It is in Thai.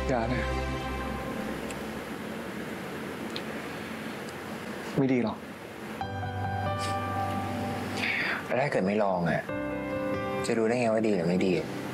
อย่านะไม่ดีหรอกแล้วถ้าเกิดไม่ลองอ่ะจะรู้ได้ไงว่าดีหรือไม่ดี